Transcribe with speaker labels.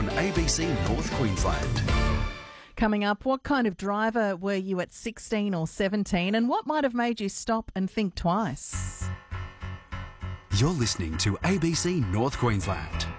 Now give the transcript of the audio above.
Speaker 1: on ABC North Queensland.
Speaker 2: Coming up, what kind of driver were you at 16 or 17 and what might have made you stop and think twice?
Speaker 1: You're listening to ABC North Queensland.